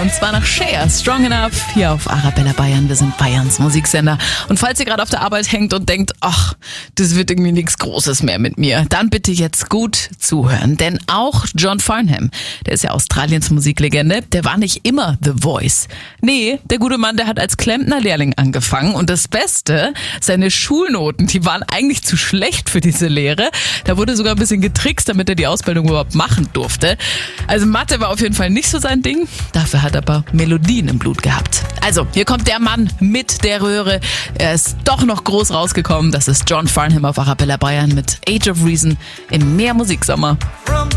Und zwar nach Cher, Strong Enough, hier auf Arabella Bayern. Wir sind Bayerns Musiksender. Und falls ihr gerade auf der Arbeit hängt und denkt, ach, das wird irgendwie nichts Großes mehr mit mir, dann bitte jetzt gut zuhören. Denn auch John Farnham, der ist ja Australiens Musiklegende, der war nicht immer The Voice. Nee, der gute Mann, der hat als Klempnerlehrling angefangen. Und das Beste, seine Schulnoten, die waren eigentlich zu schlecht für diese Lehre. Da wurde sogar ein bisschen getrickst, damit er die Ausbildung überhaupt machen durfte. Also Mathe war auf jeden Fall nicht so sein Ding. Dafür hat er aber Melodien im Blut gehabt. Also, hier kommt der Mann mit der Röhre. Er ist doch noch groß rausgekommen. Das ist John Farnham auf Arabella Bayern mit Age of Reason im Mehr Musiksommer.